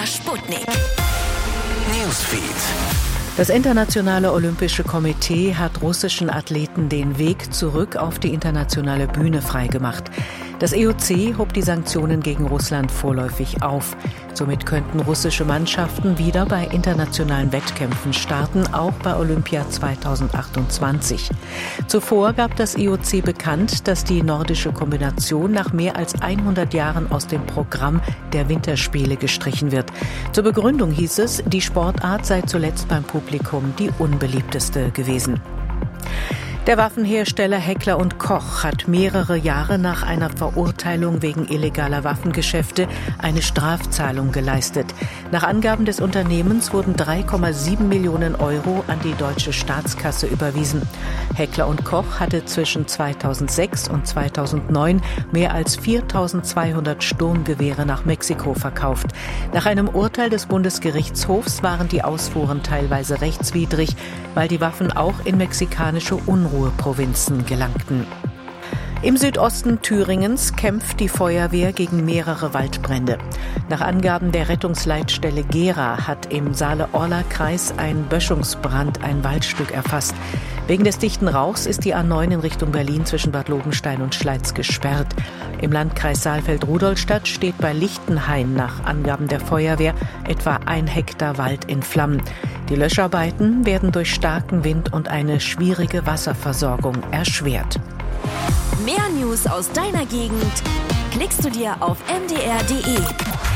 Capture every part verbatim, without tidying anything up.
der Sputnik. Newsfeed. Das Internationale Olympische Komitee hat russischen Athleten den Weg zurück auf die internationale Bühne freigemacht. Das E O C hob die Sanktionen gegen Russland vorläufig auf. Somit könnten russische Mannschaften wieder bei internationalen Wettkämpfen starten, auch bei Olympia zweitausendachtundzwanzig. Zuvor gab das E O C bekannt, dass die nordische Kombination nach mehr als hundert Jahren aus dem Programm der Winterspiele gestrichen wird. Zur Begründung hieß es, die Sportart sei zuletzt beim Publikum die unbeliebteste gewesen. Der Waffenhersteller Heckler und Koch hat mehrere Jahre nach einer Verurteilung wegen illegaler Waffengeschäfte eine Strafzahlung geleistet. Nach Angaben des Unternehmens wurden drei Komma sieben Millionen Euro an die deutsche Staatskasse überwiesen. Heckler und Koch hatte zwischen zweitausendsechs und zweitausendneun mehr als viertausendzweihundert Sturmgewehre nach Mexiko verkauft. Nach einem Urteil des Bundesgerichtshofs waren die Ausfuhren teilweise rechtswidrig, weil die Waffen auch in mexikanische Unruheprovinzen gelangten. Im Südosten Thüringens kämpft die Feuerwehr gegen mehrere Waldbrände. Nach Angaben der Rettungsleitstelle Gera hat im Saale-Orla-Kreis ein Böschungsbrand ein Waldstück erfasst. Wegen des dichten Rauchs ist die A neun in Richtung Berlin zwischen Bad Lobenstein und Schleiz gesperrt. Im Landkreis Saalfeld-Rudolstadt steht bei Lichtenhain nach Angaben der Feuerwehr etwa ein Hektar Wald in Flammen. Die Löscharbeiten werden durch starken Wind und eine schwierige Wasserversorgung erschwert. Mehr News aus deiner Gegend klickst du dir auf m d r punkt d e.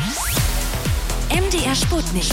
M D R Sputnik.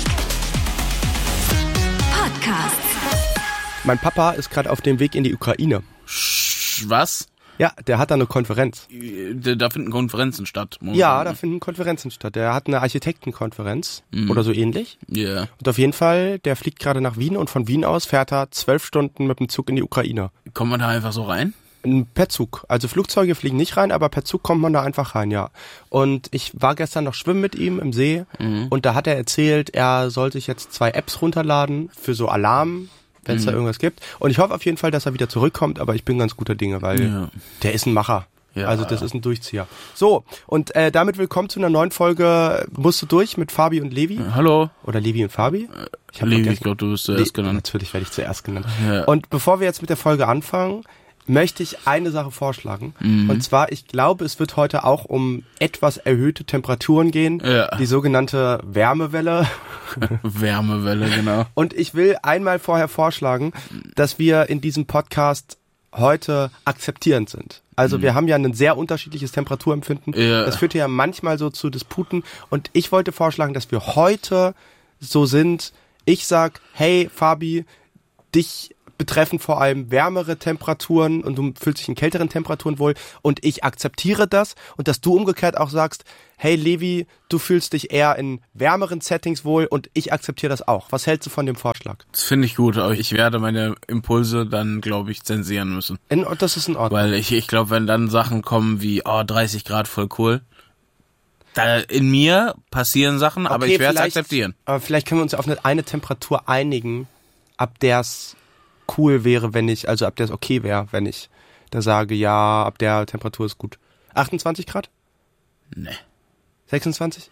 Podcast. Mein Papa ist gerade auf dem Weg in die Ukraine. Was? Ja, der hat da eine Konferenz. Da finden Konferenzen statt. Ja, da finden Konferenzen statt. Der hat eine Architektenkonferenz mhm. oder so ähnlich. Ja. Yeah. Und auf jeden Fall, der fliegt gerade nach Wien und von Wien aus fährt er zwölf Stunden mit dem Zug in die Ukraine. Kommt man da einfach so rein? Per Zug. Also Flugzeuge fliegen nicht rein, aber per Zug kommt man da einfach rein, ja. Und ich war gestern noch schwimmen mit ihm im See mhm. und da hat er erzählt, er soll sich jetzt zwei Apps runterladen für so Alarm, wenn es mhm. da irgendwas gibt. Und ich hoffe auf jeden Fall, dass er wieder zurückkommt, aber ich bin ganz guter Dinge, weil ja. der ist ein Macher. Ja, also das ja. ist ein Durchzieher. So, und äh, damit willkommen zu einer neuen Folge Musst du durch mit Fabi und Levi. Hallo. Oder Levi und Fabi. Ich hab Levi, ich glaube, du bist zuerst Le- genannt. Natürlich werde ich zuerst genannt. Ja. Und bevor wir jetzt mit der Folge anfangen, möchte ich eine Sache vorschlagen. Mhm. Und zwar, ich glaube, es wird heute auch um etwas erhöhte Temperaturen gehen. Ja. Die sogenannte Wärmewelle. Wärmewelle, genau. Und ich will einmal vorher vorschlagen, dass wir in diesem Podcast heute akzeptierend sind. Also mhm. wir haben ja ein sehr unterschiedliches Temperaturempfinden. Ja. Das führt ja manchmal so zu Disputen. Und ich wollte vorschlagen, dass wir heute so sind. Ich sag, hey Fabi, dich betreffen vor allem wärmere Temperaturen und du fühlst dich in kälteren Temperaturen wohl und ich akzeptiere das und dass du umgekehrt auch sagst, hey Levi, du fühlst dich eher in wärmeren Settings wohl und ich akzeptiere das auch. Was hältst du von dem Vorschlag? Das finde ich gut, aber ich werde meine Impulse dann, glaube ich, zensieren müssen. In, das ist in Ordnung. Weil ich, ich glaube, wenn dann Sachen kommen wie, oh, dreißig Grad, voll cool, da in mir passieren Sachen, okay, aber ich werde es akzeptieren. Aber vielleicht können wir uns auf eine, eine Temperatur einigen, ab der es cool wäre, wenn ich, also ab der es okay wäre, wenn ich da sage, ja, ab der Temperatur ist gut. achtundzwanzig Grad? Nee. sechsundzwanzig?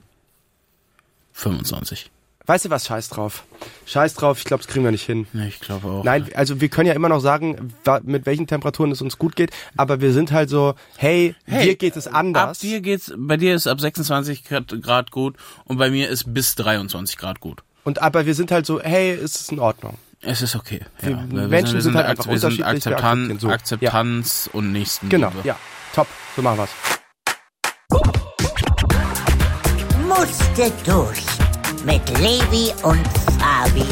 fünfundzwanzig. Weißt du was, scheiß drauf. Scheiß drauf, ich glaube, das kriegen wir nicht hin. Nee, ich glaube auch. Nein, also wir können ja immer noch sagen, mit welchen Temperaturen es uns gut geht, aber wir sind halt so, hey, hey dir geht es anders. Ab dir geht's, bei dir ist ab sechsundzwanzig Grad gut und bei mir ist bis dreiundzwanzig Grad gut. Und aber wir sind halt so, hey, ist es in Ordnung. Es ist okay. Ja. Wir, wir Menschen sind, wir sind halt einfach wir sind unterschiedlich. Akzeptanz, so. Akzeptanz ja. und Nächstenliebe. Genau, ja. Top, so machen wir's. Musste durch mit Levi und Fabi.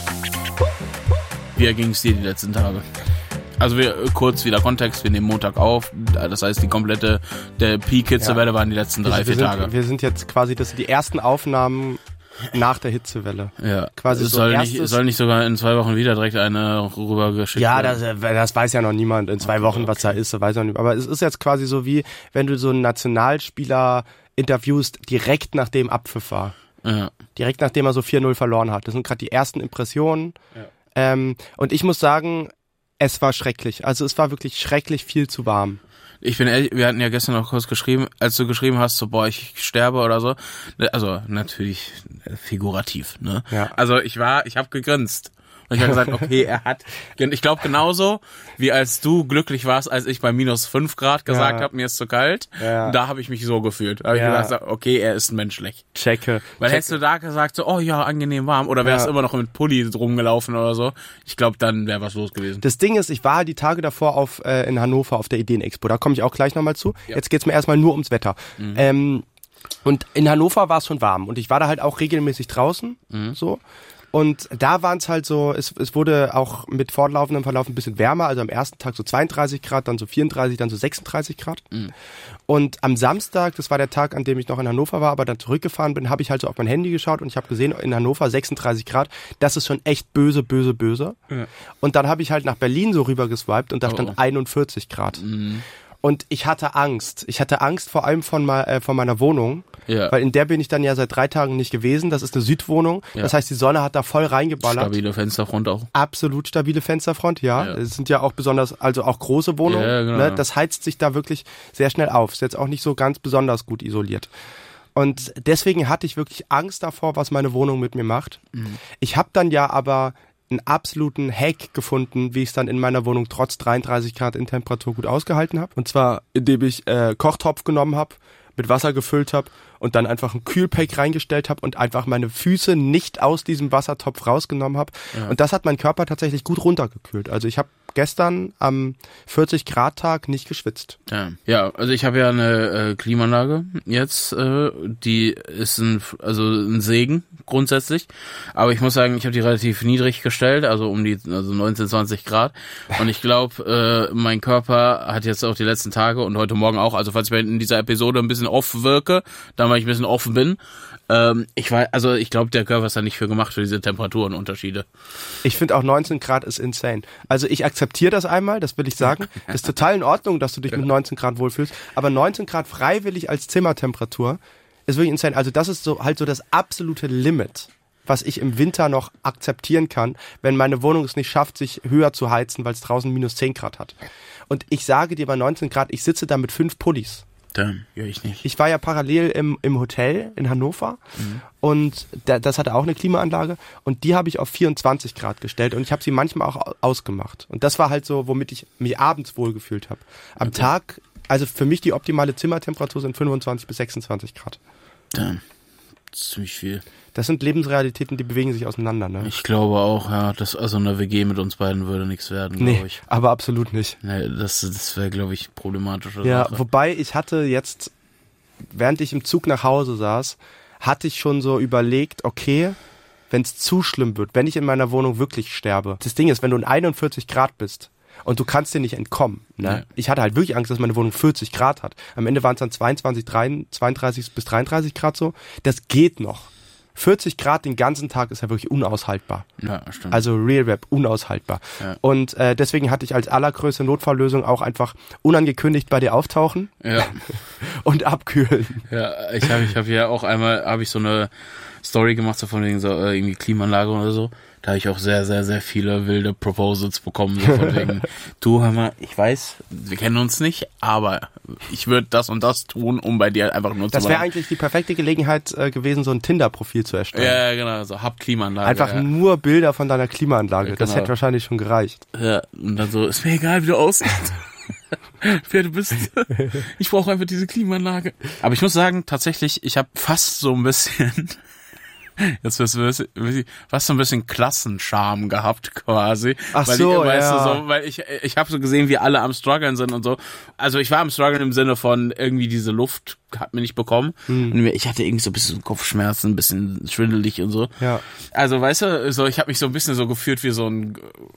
Wie ging's dir die letzten Tage? Also wir kurz wieder Kontext, wir nehmen Montag auf, das heißt die komplette der Peak-Hitzewelle ja. waren die letzten drei, wir, vier wir Tage. Sind, wir sind jetzt quasi, das sind die ersten Aufnahmen nach der Hitzewelle. Ja. Quasi es so soll, nicht, soll nicht sogar in zwei Wochen wieder direkt eine rübergeschickt ja, werden. Ja, das, das weiß ja noch niemand in zwei okay, Wochen, was okay. da ist, weiß noch nicht. Aber es ist jetzt quasi so wie, wenn du so einen Nationalspieler interviewst, direkt nachdem Abpfiff war. Ja. Direkt nachdem er so vier null verloren hat. Das sind gerade die ersten Impressionen. Ja. Ähm, und ich muss sagen, es war schrecklich. Also es war wirklich schrecklich viel zu warm. Ich bin ehrlich, wir hatten ja gestern noch kurz geschrieben, als du geschrieben hast, so, boah, ich sterbe oder so. Also, natürlich figurativ, ne? Ja. Also, ich war, ich habe gegrinst. Und ich habe gesagt, okay, er hat, ich glaube genauso, wie als du glücklich warst, als ich bei minus fünf Grad gesagt ja. habe, mir ist zu kalt. Ja. Da habe ich mich so gefühlt. Da habe ja. ich gesagt, okay, er ist menschlich. Checke. Weil Checke. hättest du da gesagt, so, oh ja, angenehm warm, oder wärst ja. immer noch mit Pulli rumgelaufen oder so, ich glaube, dann wäre was los gewesen. Das Ding ist, ich war die Tage davor auf äh, in Hannover auf der Ideenexpo, da komme ich auch gleich nochmal zu. Ja. Jetzt geht's mir erstmal nur ums Wetter. Mhm. Ähm, und in Hannover war es schon warm und ich war da halt auch regelmäßig draußen, mhm. so. Und da waren es halt so, es, es wurde auch mit fortlaufendem Verlauf ein bisschen wärmer, also am ersten Tag so zweiunddreißig Grad, dann so vierunddreißig, dann so sechsunddreißig Grad. Mhm. Und am Samstag, das war der Tag, an dem ich noch in Hannover war, aber dann zurückgefahren bin, habe ich halt so auf mein Handy geschaut und ich habe gesehen, in Hannover sechsunddreißig Grad, das ist schon echt böse, böse, böse. Ja. Und dann habe ich halt nach Berlin so rüber geswiped und da stand oh. einundvierzig Grad. Mhm. Und ich hatte Angst. Ich hatte Angst vor allem von, äh, von meiner Wohnung, ja. weil in der bin ich dann ja seit drei Tagen nicht gewesen. Das ist eine Südwohnung. Ja. Das heißt, die Sonne hat da voll reingeballert. Stabile Fensterfront auch. Absolut stabile Fensterfront, ja. ja. Es sind ja auch besonders, also auch große Wohnungen. Ja, genau. Ne? Das heizt sich da wirklich sehr schnell auf. Ist jetzt auch nicht so ganz besonders gut isoliert. Und deswegen hatte ich wirklich Angst davor, was meine Wohnung mit mir macht. Mhm. Ich habe dann ja aber einen absoluten Hack gefunden, wie ich es dann in meiner Wohnung trotz dreiunddreißig Grad in Temperatur gut ausgehalten habe. Und zwar, indem ich äh, Kochtopf genommen habe, mit Wasser gefüllt habe und dann einfach ein Kühlpack reingestellt habe und einfach meine Füße nicht aus diesem Wassertopf rausgenommen habe. Ja. Und das hat mein Körper tatsächlich gut runtergekühlt. Also ich habe gestern am vierzig Grad Tag nicht geschwitzt. Ja, ja, also ich habe ja eine äh, Klimaanlage jetzt, äh, die ist ein, also ein Segen grundsätzlich, aber ich muss sagen, ich habe die relativ niedrig gestellt, also um die also neunzehn, zwanzig Grad und ich glaube, äh, mein Körper hat jetzt auch die letzten Tage und heute Morgen auch, also falls ich in dieser Episode ein bisschen off wirke, dann weil ich ein bisschen offen bin, ähm, ich weiß, also ich glaube, der Körper ist da nicht für gemacht für diese Temperaturenunterschiede. Ich finde auch neunzehn Grad ist insane. Also ich akzeptiere das einmal, das will ich sagen. Das ist total in Ordnung, dass du dich mit neunzehn Grad wohlfühlst, aber neunzehn Grad freiwillig als Zimmertemperatur ist wirklich insane. Also das ist so halt so das absolute Limit, was ich im Winter noch akzeptieren kann, wenn meine Wohnung es nicht schafft, sich höher zu heizen, weil es draußen minus zehn Grad hat. Und ich sage dir bei neunzehn Grad, ich sitze da mit fünf Pullis. Dann, ja, ich nicht. Ich war ja parallel im, im Hotel in Hannover mhm. und da, das hatte auch eine Klimaanlage und die habe ich auf vierundzwanzig Grad gestellt und ich habe sie manchmal auch ausgemacht. Und das war halt so, womit ich mich abends wohlgefühlt habe. Am okay. Tag, also für mich die optimale Zimmertemperatur sind fünfundzwanzig bis sechsundzwanzig Grad. Dann, das ist ziemlich viel. Das sind Lebensrealitäten, die bewegen sich auseinander, ne? Ich glaube auch, ja, dass also eine W G mit uns beiden würde nichts werden, glaube nee, ich. aber absolut nicht. Nee, das, das wäre, glaube ich, problematischer. Ja, Sache. Wobei ich hatte jetzt, während ich im Zug nach Hause saß, hatte ich schon so überlegt, okay, wenn es zu schlimm wird, wenn ich in meiner Wohnung wirklich sterbe. Das Ding ist, wenn du in einundvierzig Grad bist und du kannst dir nicht entkommen. Ne? Nee. Ich hatte halt wirklich Angst, dass meine Wohnung vierzig Grad hat. Am Ende waren es dann zweiundzwanzig, zweiunddreißig bis dreiunddreißig Grad so. Das geht noch. vierzig Grad den ganzen Tag ist ja wirklich unaushaltbar. Ja, stimmt. Also Real Rap, unaushaltbar. Ja. Und äh, deswegen hatte ich als allergrößte Notfalllösung auch einfach unangekündigt bei dir auftauchen ja. und abkühlen. Ja, ich habe ich hab ja auch einmal hab ich so eine Story gemacht, so von wegen so äh, irgendwie Klimaanlage oder so. Da habe ich auch sehr, sehr, sehr viele wilde Proposals bekommen, so von wegen, du, hör mal, ich weiß, wir kennen uns nicht, aber ich würde das und das tun, um bei dir einfach nur das zu Das wäre eigentlich die perfekte Gelegenheit äh, gewesen, so ein Tinder-Profil zu erstellen. Ja, genau, so hab Klimaanlage. Einfach ja. nur Bilder von deiner Klimaanlage, ja, genau. Das hätte wahrscheinlich schon gereicht. Ja, und dann so, ist mir egal, wie du aussiehst. Wer du bist. Ich brauche einfach diese Klimaanlage. Aber ich muss sagen, tatsächlich, ich habe fast so ein bisschen... Jetzt wirst du fast so ein bisschen Klassenscham gehabt quasi. Ach weil so, ich, weißt ja. du, so, weil ich ich habe so gesehen, wie alle am struggeln sind und so. Also ich war am struggeln im Sinne von irgendwie diese Luft hat mir nicht bekommen. Hm. Und ich hatte irgendwie so ein bisschen Kopfschmerzen, ein bisschen schwindelig und so. Ja. Also weißt du, so ich habe mich so ein bisschen so gefühlt wie so ein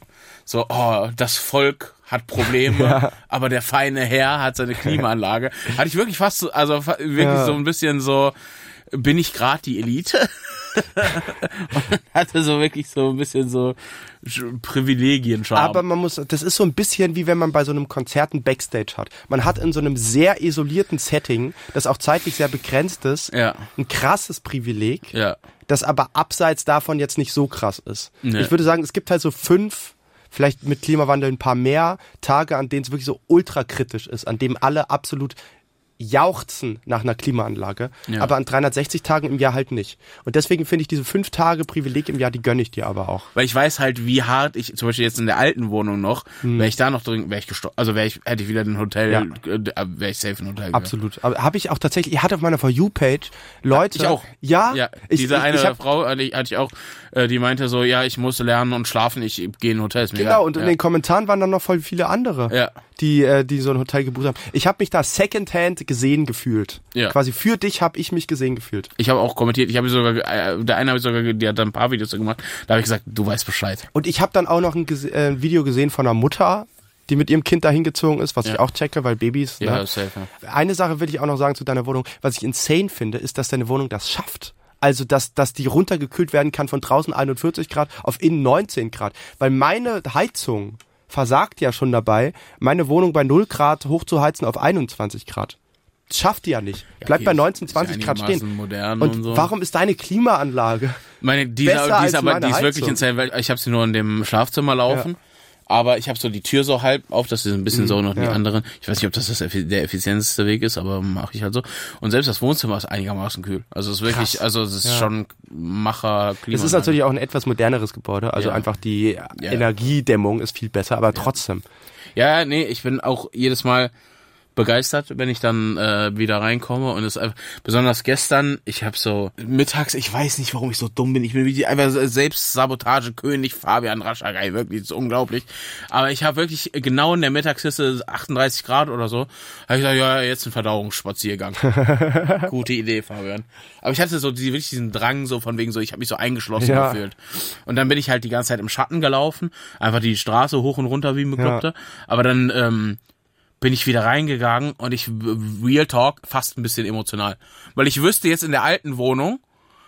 so oh, das Volk hat Probleme, ja. aber der feine Herr hat seine Klimaanlage. Hatte ich wirklich fast so, also wirklich ja. so ein bisschen so, bin ich gerade die Elite? Und hatte so wirklich so ein bisschen so Privilegien-Charme. Aber man muss, das ist so ein bisschen wie wenn man bei so einem Konzert ein Backstage hat. Man hat in so einem sehr isolierten Setting, das auch zeitlich sehr begrenzt ist, ja. ein krasses Privileg, ja. das aber abseits davon jetzt nicht so krass ist. Nee. Ich würde sagen, es gibt halt so fünf vielleicht mit Klimawandel ein paar mehr Tage, an denen es wirklich so ultrakritisch ist, an denen alle absolut jauchzen nach einer Klimaanlage, ja. aber an dreihundertsechzig Tagen im Jahr halt nicht. Und deswegen finde ich diese fünf Tage Privileg im Jahr, die gönne ich dir aber auch. Weil ich weiß halt, wie hart ich, zum Beispiel jetzt in der alten Wohnung noch, hm. wäre ich da noch drin, wäre ich gestorben, also wäre ich, hätte ich wieder ein Hotel, ja. äh, wäre ich safe in ein Hotel gegangen. Absolut. Aber habe ich auch tatsächlich, ich hatte auf meiner For You-Page Leute. Ich auch. Ja? ja ich, diese ich, eine ich hab, Frau hatte ich, hatte ich auch, äh, die meinte so, ja, ich muss lernen und schlafen, ich gehe in Hotels. Genau, egal. und in ja. den Kommentaren waren dann noch voll viele andere, ja. die, äh, die so ein Hotel gebucht haben. Ich habe mich da secondhand gesehen gefühlt. Ja. Quasi für dich habe ich mich gesehen gefühlt. Ich habe auch kommentiert, ich habe sogar, äh, der eine habe ich sogar, der hat dann ein paar Videos gemacht, da habe ich gesagt, du weißt Bescheid. Und ich habe dann auch noch ein, äh, ein Video gesehen von einer Mutter, die mit ihrem Kind dahin gezogen ist, was ja. ich auch checke, weil Babys. Ja, ne? safe, ja. Eine Sache will ich auch noch sagen zu deiner Wohnung. Was ich insane finde, ist, dass deine Wohnung das schafft. Also, dass, dass die runtergekühlt werden kann von draußen einundvierzig Grad auf innen neunzehn Grad. Weil meine Heizung versagt ja schon dabei, meine Wohnung bei null Grad hochzuheizen auf einundzwanzig Grad. Das schafft die ja nicht. Ja, Bleibt okay, bei neunzehn, zwanzig ja Grad stehen. Modern und und so. Warum ist deine Klimaanlage meine, die besser ist, die als ist aber, meine die ist wirklich Heizung? insane, weil ich habe sie nur in dem Schlafzimmer laufen. Ja. Aber ich habe so die Tür so halb auf, das ist ein bisschen mm, so noch ja. die anderen. Ich weiß nicht, ob das, das der effizienteste Weg ist, aber mache ich halt so. Und selbst das Wohnzimmer ist einigermaßen kühl. Also es ist wirklich, Krass. also es ist ja. schon Macher Klima. Es ist natürlich auch ein etwas moderneres Gebäude, also ja. einfach die ja. Energiedämmung ist viel besser, aber ja. trotzdem. Ja, nee, ich bin auch jedes Mal begeistert, wenn ich dann äh, wieder reinkomme und es einfach, besonders gestern, ich habe so mittags, ich weiß nicht, warum ich so dumm bin, ich bin wie die einfach selbst Sabotagekönig Fabian Raschagei, wirklich, das ist unglaublich, aber ich habe wirklich genau in der Mittagshitze achtunddreißig Grad oder so, habe ich gesagt, ja, jetzt ein Verdauungsspaziergang. Gute Idee, Fabian. Aber ich hatte so die, wirklich diesen Drang so von wegen so, ich habe mich so eingeschlossen ja. gefühlt. Und dann bin ich halt die ganze Zeit im Schatten gelaufen, einfach die Straße hoch und runter wie ein Bekloppter, ja. aber dann ähm, bin ich wieder reingegangen und ich, Real Talk, fast ein bisschen emotional. Weil ich wüsste, jetzt in der alten Wohnung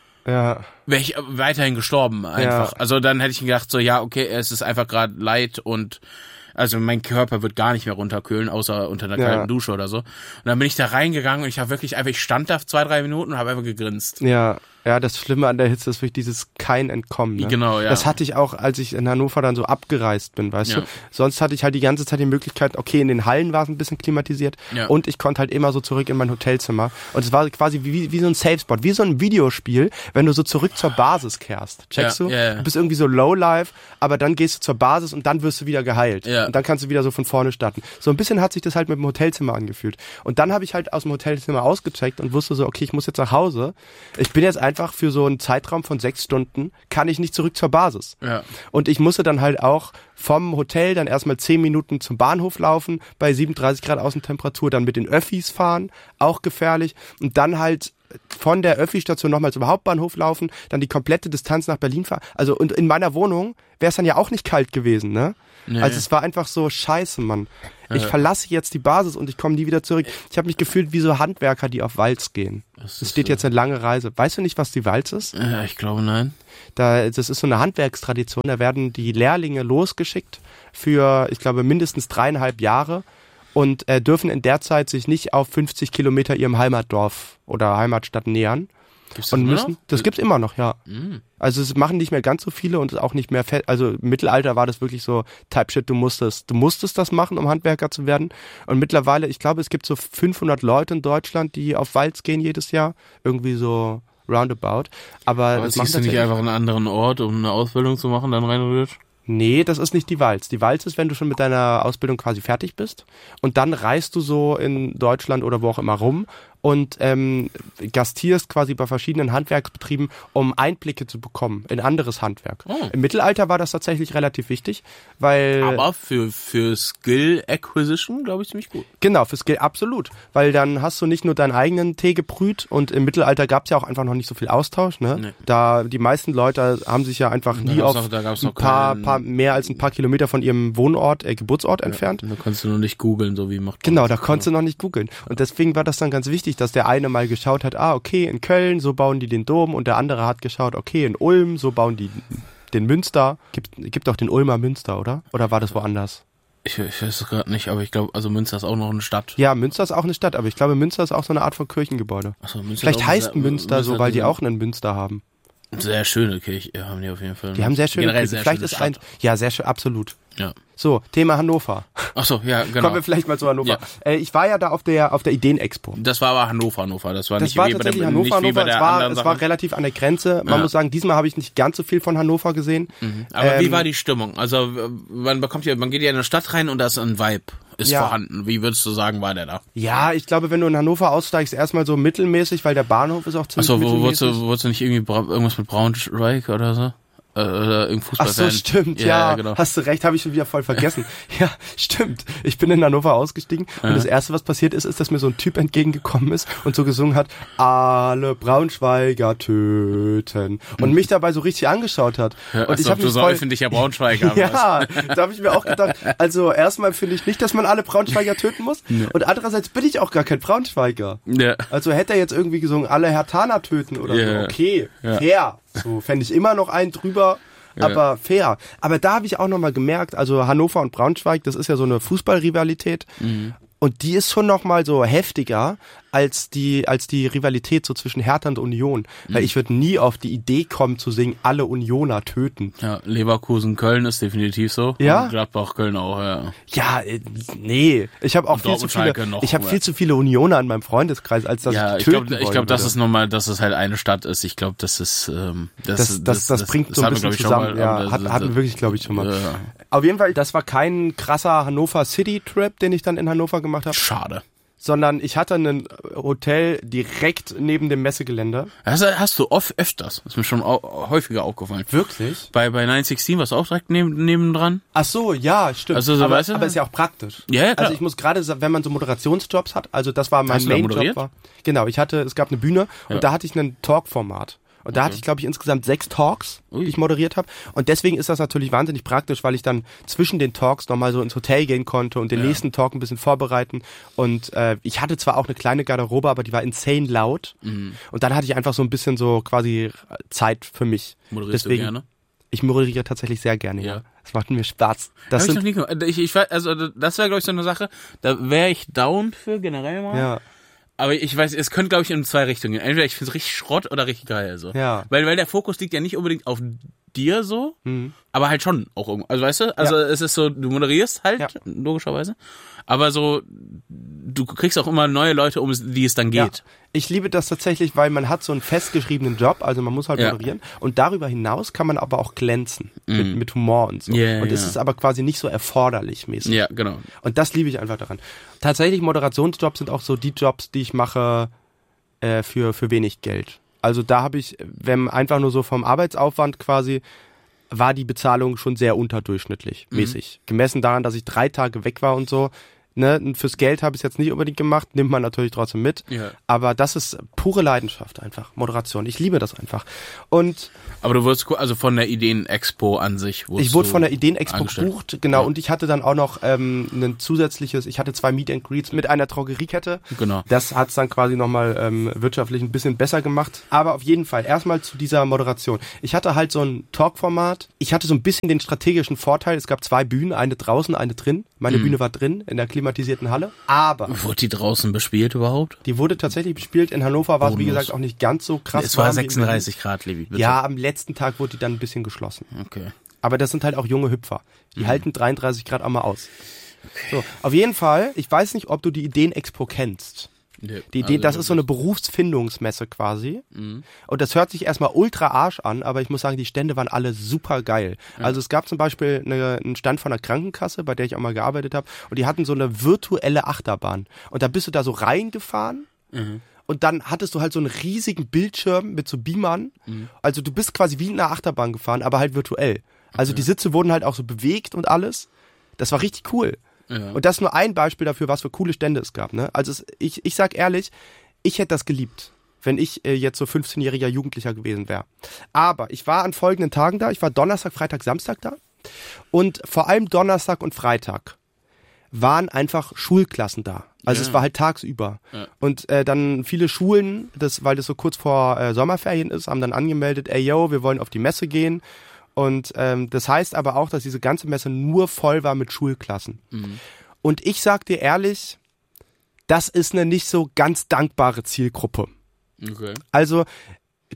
ja. wäre ich weiterhin gestorben einfach. Ja. Also dann hätte ich gedacht so, ja, okay, es ist einfach gerade Leid und also mein Körper wird gar nicht mehr runterkühlen, außer unter einer kalten ja. Dusche oder so. Und dann bin ich da reingegangen und ich habe wirklich einfach, ich stand da zwei, drei Minuten und habe einfach gegrinst. Ja, ja, das Schlimme an der Hitze ist wirklich dieses kein Entkommen. Ne? Genau, ja. Das hatte ich auch, als ich in Hannover dann so abgereist bin, weißt ja. du. Sonst hatte ich halt die ganze Zeit die Möglichkeit, okay, in den Hallen war es ein bisschen klimatisiert ja. und ich konnte halt immer so zurück in mein Hotelzimmer. Und es war quasi wie, wie so ein Safe-Spot, wie so ein Videospiel, wenn du so zurück zur Basis kehrst. Checkst ja, du? Ja, ja. Du bist irgendwie so Lowlife, aber dann gehst du zur Basis und dann wirst du wieder geheilt. Ja. Und dann kannst du wieder so von vorne starten. So ein bisschen hat sich das halt mit dem Hotelzimmer angefühlt. Und dann habe ich halt aus dem Hotelzimmer ausgecheckt und wusste so, okay, ich muss jetzt nach Hause. Ich bin jetzt einfach für so einen Zeitraum von sechs Stunden, kann ich nicht zurück zur Basis. Ja. Und ich musste dann halt auch vom Hotel dann erstmal zehn Minuten zum Bahnhof laufen, bei siebenunddreißig Grad Außentemperatur, dann mit den Öffis fahren, auch gefährlich. Und dann halt von der Öffi-Station nochmal zum Hauptbahnhof laufen, dann die komplette Distanz nach Berlin fahren. Also und in meiner Wohnung wäre es dann ja auch nicht kalt gewesen, ne? Nee. Also es war einfach so scheiße, Mann. Ich ja. verlasse jetzt die Basis und ich komme nie wieder zurück. Ich habe mich gefühlt wie so Handwerker, die auf Walz gehen. Es steht so. Jetzt eine lange Reise. Weißt du nicht, was die Walz ist? Ja, ich glaube, nein. Da, das ist so eine Handwerkstradition. Da werden die Lehrlinge losgeschickt für, ich glaube, mindestens dreieinhalb Jahre und äh, dürfen in der Zeit sich nicht auf fünfzig Kilometer ihrem Heimatdorf oder Heimatstadt nähern. Gibt's das und müssen, noch? Das gibt's immer noch, ja. Mhm. Also es machen nicht mehr ganz so viele und auch nicht mehr fett. Also im Mittelalter war das wirklich so Type Shit, du musstest, du musstest das machen, um Handwerker zu werden. Und mittlerweile, ich glaube, es gibt so fünfhundert Leute in Deutschland, die auf Walz gehen jedes Jahr. Irgendwie so roundabout. Aber, Aber das ziehst du nicht einfach einen anderen Ort, um eine Ausbildung zu machen, dann reinrührt? Nee, das ist nicht die Walz. Die Walz ist, wenn du schon mit deiner Ausbildung quasi fertig bist und dann reist du so in Deutschland oder wo auch immer rum und ähm, gastierst quasi bei verschiedenen Handwerksbetrieben, um Einblicke zu bekommen in anderes Handwerk. Oh. Im Mittelalter war das tatsächlich relativ wichtig, weil... Aber für, für Skill Acquisition, glaube ich, ziemlich gut. Genau, für Skill absolut, weil dann hast du nicht nur deinen eigenen Tee gebrüht und im Mittelalter gab es ja auch einfach noch nicht so viel Austausch. Ne? Nee. Da die meisten Leute haben sich ja einfach nie auf noch, ein paar, paar, mehr als ein paar Kilometer von ihrem Wohnort, äh, Geburtsort ja, entfernt. Da konntest du noch nicht googeln, so wie macht man Genau, da konntest du noch nicht googeln. Und deswegen war das dann ganz wichtig, dass der eine mal geschaut hat, ah, okay, in Köln, so bauen die den Dom und der andere hat geschaut, okay, in Ulm, so bauen die den Münster. Gibt, gibt doch den Ulmer Münster, oder? Oder war das woanders? Ich, ich weiß es gerade nicht, aber ich glaube, also Münster ist auch noch eine Stadt. Ja, Münster ist auch eine Stadt, aber ich glaube, Münster ist auch so eine Art von Kirchengebäude. Ach so, Münster Vielleicht heißt Münster, Münster so, weil die auch einen Münster haben. Sehr schöne Kirche haben die auf jeden Fall. Die haben sehr schöne Generell Kirche. sehr Vielleicht schöne ist Stadt. ein, ja, sehr schön, absolut. Ja. So, Thema Hannover. Ach so, ja, genau. Kommen wir vielleicht mal zu Hannover. Ja. Äh, ich war ja da auf der auf der Ideen-Expo. Das war aber Hannover, Hannover. Das war Das nicht war wie bei der, tatsächlich Hannover, nicht wie Hannover. bei Es der war, anderen es Sache. war relativ an der Grenze. Man Ja. muss sagen, diesmal habe ich nicht ganz so viel von Hannover gesehen. Mhm. Aber Ähm, wie war die Stimmung? Also man bekommt ja, man geht ja in eine Stadt rein und da ist ein Vibe, ist Ja. vorhanden. Wie würdest du sagen, war der da? Ja, ich glaube, wenn du in Hannover aussteigst, erstmal so mittelmäßig, weil der Bahnhof ist auch ziemlich Achso, wo wurdest mittelmäßig. du, wurdest du nicht irgendwie Bra irgendwas mit Braunschweig oder so? Äh, Oder irgendein Ach Fußballfan? so, stimmt, ja, ja, genau. hast du recht, habe ich schon wieder voll vergessen. Ja, stimmt. Ich bin in Hannover ausgestiegen und Ja. das Erste, was passiert ist, ist, dass mir so ein Typ entgegengekommen ist und so gesungen hat, alle Braunschweiger töten. Und mich dabei so richtig angeschaut hat. Ja, und als ich ob habe du mich so voll... öffentlicher Braunschweiger warst. Ja, da habe ich mir auch gedacht, also erstmal finde ich nicht, dass man alle Braunschweiger töten muss und andererseits bin ich auch gar kein Braunschweiger. Ja. Also hätte er jetzt irgendwie gesungen, alle Hertaner töten oder Ja. so, okay, Ja. fair. So fände ich immer noch einen drüber, aber fair. Aber da habe ich auch nochmal gemerkt, also Hannover und Braunschweig, das ist ja so eine Fußballrivalität. Mhm. Und die ist schon nochmal so heftiger als die, als die Rivalität so zwischen Hertha und Union. Mhm. Weil ich würde nie auf die Idee kommen zu singen, alle Unioner töten. Ja, Leverkusen, Köln ist definitiv so. Ja? Und Gladbach, Köln auch, ja. Ja, äh, nee. Ich habe auch Und viel zu Dortmund, viele, Schalke noch, ich habe ja. viel zu viele Unioner in meinem Freundeskreis, als dass Ja, ich ich töten glaube, ich wollen glaube, das würde. ist nochmal, dass es halt eine Stadt ist. Ich glaube, das ist, ähm, das, Das, das, das, bringt so ein hatten wir, bisschen glaub ich, schon zusammen. mal, Ja, aber hat, das- hatten wir wirklich, glaube ich, schon mal. Ja. Auf jeden Fall, das war kein krasser Hannover City Trip, den ich dann in Hannover gemacht habe, Schade. sondern ich hatte ein Hotel direkt neben dem Messegelände. Das hast du oft öfters. Das ist mir schon au häufiger aufgefallen. Wirklich? Bei, bei neun sechzehn warst du auch direkt neben, nebendran. Ach so, ja, stimmt. Also, so, aber, weißt du? aber ist ja auch praktisch. Ja, ja, klar. Also ich muss gerade, sa- wenn man so Moderationsjobs hat, also das war mein Hast du da Main-Job. moderiert? War, genau, ich hatte, es gab eine Bühne und Ja. da hatte ich ein Talk-Format. Und da Okay. hatte ich, glaube ich, insgesamt sechs Talks, Ui. die ich moderiert habe. Und deswegen ist das natürlich wahnsinnig praktisch, weil ich dann zwischen den Talks nochmal so ins Hotel gehen konnte und den Ja. nächsten Talk ein bisschen vorbereiten. Und äh, ich hatte zwar auch eine kleine Garderobe, aber die war insane laut. Mhm. Und dann hatte ich einfach so ein bisschen so quasi Zeit für mich. Moderierst Deswegen, du gerne? Ich moderiere tatsächlich sehr gerne, ja. Ja. Das macht mir Spaß. Das Hab ich noch sind, nie gemacht. Ich, ich, weiß- also, das wäre, glaube ich, so eine Sache, da wäre ich down für generell mal. ja. Aber ich weiß, es könnte, glaube ich, in zwei Richtungen gehen. Entweder ich finde es richtig Schrott oder richtig geil, so. Ja. Weil, weil der Fokus liegt ja nicht unbedingt auf dir so, Mhm. aber halt schon auch irgendwo. Also, weißt du, also Ja. es ist so, du moderierst halt, Ja. logischerweise. Aber so, du kriegst auch immer neue Leute, um die es dann Ja. geht. Ich liebe das tatsächlich, weil man hat so einen festgeschriebenen Job, also man muss halt Ja. moderieren. Und darüber hinaus kann man aber auch glänzen mit, mit Humor und so. Ja, und es ja. ist aber quasi nicht so erforderlich mäßig. Ja, genau. Und das liebe ich einfach daran. Tatsächlich, Moderationsjobs sind auch so die Jobs, die ich mache äh, für, für wenig Geld. Also da habe ich, wenn einfach nur so vom Arbeitsaufwand quasi, war die Bezahlung schon sehr unterdurchschnittlich mäßig. Gemessen daran, dass ich drei Tage weg war und so. Ne, und fürs Geld habe ich es jetzt nicht unbedingt gemacht, nimmt man natürlich trotzdem mit. Ja. Aber das ist pure Leidenschaft einfach, Moderation. Ich liebe das einfach. Und Aber du wurdest, also von der Ideen-Expo an sich. wurdest ich wurde du von der Ideen-Expo angestellt. gebucht, genau, Ja. und ich hatte dann auch noch ähm, ein zusätzliches, ich hatte zwei Meet and Greets mit einer Drogeriekette. Genau. Das hat's dann quasi nochmal ähm, wirtschaftlich ein bisschen besser gemacht. Aber auf jeden Fall, erstmal zu dieser Moderation. Ich hatte halt so ein Talk-Format. Ich hatte so ein bisschen den strategischen Vorteil, es gab zwei Bühnen, eine draußen, eine drin. Meine Mhm. Bühne war drin, in der klimatisierten Halle. Aber Wurde die draußen bespielt überhaupt? die wurde tatsächlich bespielt. In Hannover war es, wie Bonus. gesagt, auch nicht ganz so krass. Es war warm wie in sechsunddreißig Grad, Levi. Berlin. Bitte. Ja, am letzten Tag wurde die dann ein bisschen geschlossen. Okay. Aber das sind halt auch junge Hüpfer. Die Mhm. halten dreiunddreißig Grad auch mal aus. So, auf jeden Fall, ich weiß nicht, ob du die Ideen-Expo kennst. Ja, Die Idee, also das ist so eine Berufsfindungsmesse quasi. Mhm. Und das hört sich erstmal ultra Arsch an, aber ich muss sagen, die Stände waren alle super geil. Also es gab zum Beispiel eine, einen Stand von einer Krankenkasse, bei der ich auch mal gearbeitet habe, und die hatten so eine virtuelle Achterbahn. Und da bist du da so reingefahren. Mhm. Und dann hattest du halt so einen riesigen Bildschirm mit so Beamern. Mhm. Also du bist quasi wie in einer Achterbahn gefahren, aber halt virtuell. Also die Sitze wurden halt auch so bewegt und alles. Das war richtig cool. Ja. Und das ist nur ein Beispiel dafür, was für coole Stände es gab. Ne? Also es, ich, ich sag ehrlich, ich hätte das geliebt, wenn ich äh, jetzt so fünfzehnjähriger Jugendlicher gewesen wäre. Aber ich war an folgenden Tagen da. Ich war Donnerstag, Freitag, Samstag da. Und vor allem Donnerstag und Freitag waren einfach Schulklassen da. Also Ja. es war halt tagsüber. Ja. Und äh, dann viele Schulen, das, weil das so kurz vor äh, Sommerferien ist, haben dann angemeldet, ey yo, wir wollen auf die Messe gehen. Und ähm, das heißt aber auch, dass diese ganze Messe nur voll war mit Schulklassen. Mhm. Und ich sag dir ehrlich, das ist eine nicht so ganz dankbare Zielgruppe. Okay. Also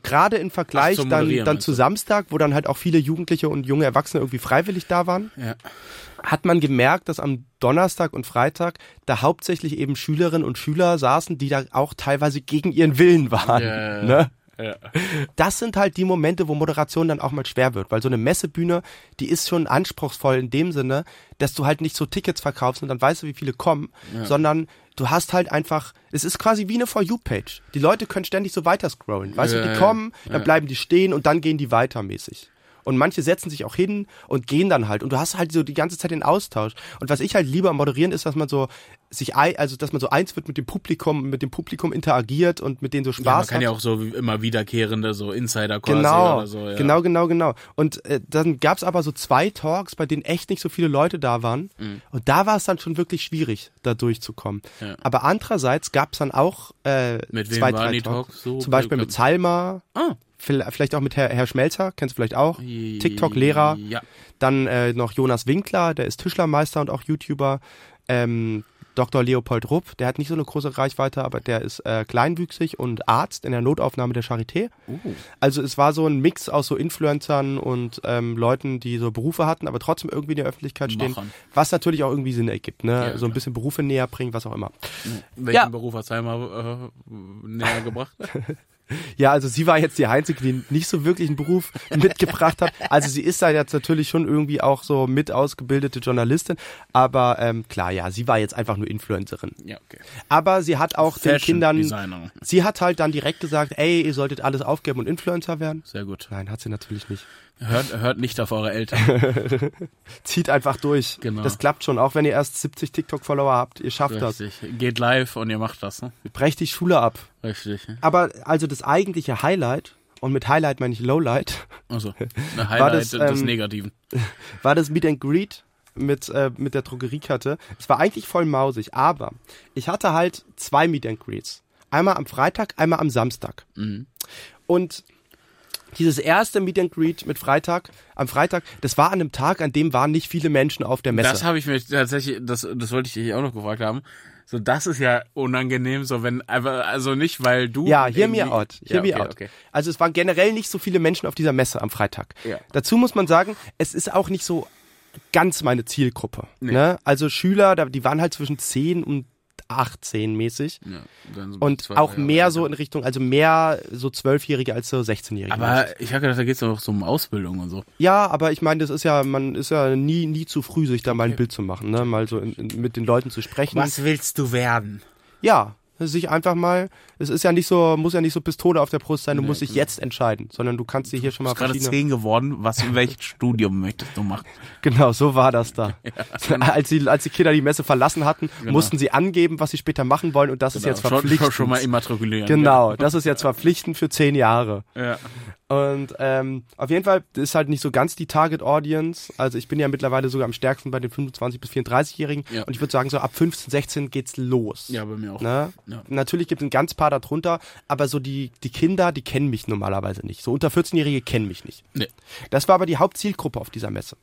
gerade im Vergleich Ach, dann, dann zu Samstag, wo dann halt auch viele Jugendliche und junge Erwachsene irgendwie freiwillig da waren, ja. hat man gemerkt, dass am Donnerstag und Freitag da hauptsächlich eben Schülerinnen und Schüler saßen, die da auch teilweise gegen ihren Willen waren. Ja, ne? ja. Das sind halt die Momente, wo Moderation dann auch mal schwer wird, weil so eine Messebühne, die ist schon anspruchsvoll in dem Sinne, dass du halt nicht so Tickets verkaufst und dann weißt du, wie viele kommen, ja. sondern du hast halt einfach, es ist quasi wie eine For You-Page. Die Leute können ständig so weiter scrollen. Weißt ja, du, die kommen, ja. dann bleiben die stehen und dann gehen die weiter mäßig. Und manche setzen sich auch hin und gehen dann halt. Und du hast halt so die ganze Zeit den Austausch. Und was ich halt lieber am Moderieren ist, dass man so sich, also dass man so eins wird mit dem Publikum, mit dem Publikum interagiert und mit denen so Spaß hat. Ja, man kann hat. ja auch so immer wiederkehrende, so Insider quasi genau, oder so. Ja. Genau, genau, genau. Und äh, dann gab's aber so zwei Talks, bei denen echt nicht so viele Leute da waren. Mhm. Und da war es dann schon wirklich schwierig, da durchzukommen. Ja. Aber andererseits gab's dann auch äh, mit zwei, wem drei waren die Talks. Talks so? Zum Beispiel mit Salma. Ah. Vielleicht auch mit Herr, Herr Schmelzer, kennst du vielleicht auch, TikTok-Lehrer. Ja. Dann äh, noch Jonas Winkler, der ist Tischlermeister und auch YouTuber. Ähm, Doktor Leopold Rupp, der hat nicht so eine große Reichweite, aber der ist äh, kleinwüchsig und Arzt in der Notaufnahme der Charité. Uh. Also es war so ein Mix aus so Influencern und ähm, Leuten, die so Berufe hatten, aber trotzdem irgendwie in der Öffentlichkeit stehen. Machen. Was natürlich auch irgendwie Sinn ergibt, ne? Ja, so ein bisschen Berufe näher bringen, was auch immer. Welchen ja. Beruf hat Salma äh, näher gebracht? Ja, also sie war jetzt die Einzige, die nicht so wirklich einen Beruf mitgebracht hat. Also sie ist da jetzt natürlich schon irgendwie auch so mit ausgebildete Journalistin, aber ähm, klar, ja, sie war jetzt einfach nur Influencerin. Ja, okay. Aber sie hat auch den Kindern, Designer. Sie hat halt dann direkt gesagt, ey, ihr solltet alles aufgeben und Influencer werden. Sehr gut. Nein, hat sie natürlich nicht. Hört, hört nicht auf eure Eltern. Zieht einfach durch. Genau. Das klappt schon, auch wenn ihr erst siebzig TikTok-Follower habt. Ihr schafft Richtig. das. Geht live und ihr macht das. Ne? Brecht die Schule ab. Richtig. Aber also das eigentliche Highlight, und mit Highlight meine ich Lowlight. Also, ein Highlight das, ähm, des Negativen. War das Meet and Greet mit, äh, mit der Drogeriekette. Es war eigentlich voll mausig, aber ich hatte halt zwei Meet and Greets. Einmal am Freitag, einmal am Samstag. Mhm. Und dieses erste Meet and Greet mit Freitag, am Freitag, das war an einem Tag, an dem waren nicht viele Menschen auf der Messe. Das habe ich mir tatsächlich, das, das wollte ich dich auch noch gefragt haben. So, das ist ja unangenehm, so wenn, einfach, also nicht, weil du. Ja, hear me out, hear ja, me okay, out. Okay. Also es waren generell nicht so viele Menschen auf dieser Messe am Freitag. Ja. Dazu muss man sagen, es ist auch nicht so ganz meine Zielgruppe. Nee. Ne? Also Schüler, die waren halt zwischen zehn und achtzehn mäßig. Ja, dann so und auch Jahre mehr Jahre. So in Richtung, also mehr so zwölfjährige als so sechzehnjährige. Aber ich habe gedacht, da geht's doch so um Ausbildung und so. Ja, aber ich meine, das ist ja, man ist ja nie, nie zu früh, sich da mal ein Bild zu machen, ne? Mal so in, in, mit den Leuten zu sprechen. Was willst du werden? Ja, sich einfach mal, es ist ja nicht so, muss ja nicht so Pistole auf der Brust sein, du nee, musst dich genau. jetzt entscheiden, sondern du kannst dir hier schon mal verschiedene... Du bist gerade zehn geworden, was, welches Studium möchtest du machen? Genau, so war das da. Ja, genau. als, die, als die Kinder die Messe verlassen hatten, genau. mussten sie angeben, was sie später machen wollen und das genau. ist jetzt verpflichtend. Schon, schon mal immatrikulieren. Genau, das ist jetzt verpflichtend für zehn Jahre. Ja. Und ähm, auf jeden Fall ist halt nicht so ganz die Target Audience. Also ich bin ja mittlerweile sogar am stärksten bei den fünfundzwanzig bis vierunddreißigjährigen. Ja. Und ich würde sagen, so ab fünfzehn, sechzehn geht's los. Ja, bei mir auch. Ne? Ja. Natürlich gibt es ein ganz paar darunter, aber so die, die Kinder, die kennen mich normalerweise nicht. So unter vierzehnjährige kennen mich nicht. Nee. Das war aber die Hauptzielgruppe auf dieser Messe.